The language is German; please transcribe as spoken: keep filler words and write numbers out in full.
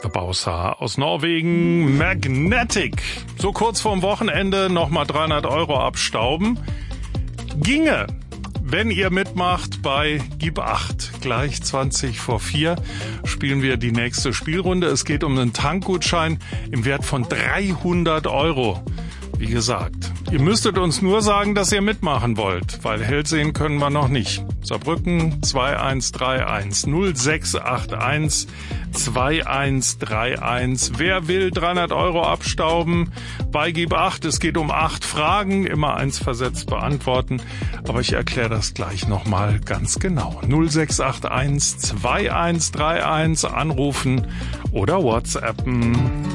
Bausa aus Norwegen, Magnetic. So kurz vorm Wochenende nochmal dreihundert Euro abstauben. Ginge, wenn ihr mitmacht bei Gib acht. Gleich zwanzig vor vier spielen wir die nächste Spielrunde. Es geht um einen Tankgutschein im Wert von dreihundert Euro. Wie gesagt, ihr müsstet uns nur sagen, dass ihr mitmachen wollt, weil hell sehen können wir noch nicht. Saarbrücken zwei eins drei eins null sechs acht eins zwei eins drei eins. Wer will dreihundert Euro abstauben? Bei Gib acht. Es geht um acht Fragen, immer eins versetzt beantworten. Aber ich erkläre das gleich nochmal ganz genau. null sechs acht eins zwei eins drei eins anrufen oder WhatsAppen.